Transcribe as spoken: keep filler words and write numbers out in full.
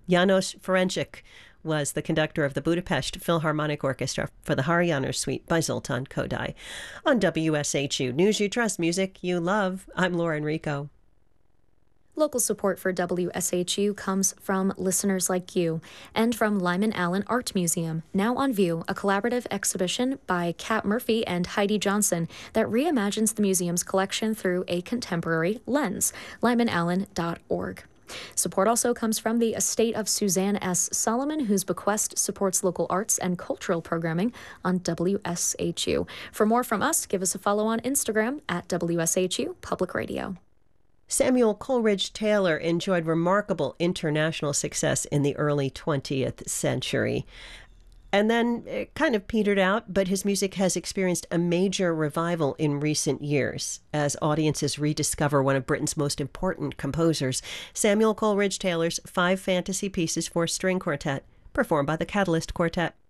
Janos Ferencik was the conductor of the Budapest Philharmonic Orchestra for the Harianer Suite by Zoltan Kodály. On W S H U News You Trust, music you love, I'm Laura Enrico. Local support for W S H U comes from listeners like you and from Lyman Allen Art Museum, now on view, a collaborative exhibition by Kat Murphy and Heidi Johnson that reimagines the museum's collection through a contemporary lens. lyman allen dot org. Support also comes from the estate of Suzanne S. Solomon, whose bequest supports local arts and cultural programming on W S H U. For more from us, give us a follow on Instagram at W S H U Public Radio. Samuel Coleridge Taylor enjoyed remarkable international success in the early twentieth century. And then it kind of petered out, but his music has experienced a major revival in recent years as audiences rediscover one of Britain's most important composers, Samuel Coleridge Taylor's five fantasy pieces for string quartet, performed by the Catalyst Quartet.